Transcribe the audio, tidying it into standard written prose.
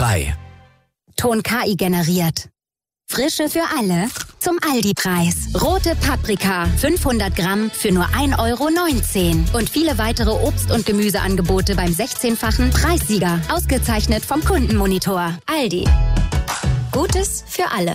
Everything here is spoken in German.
3. Ton KI generiert. Frische für alle zum Aldi-Preis. Rote Paprika, 500 Gramm für nur 1,19 € und viele weitere Obst- und Gemüseangebote beim 16-fachen Preissieger. Ausgezeichnet vom Kundenmonitor. Aldi. Gutes für alle.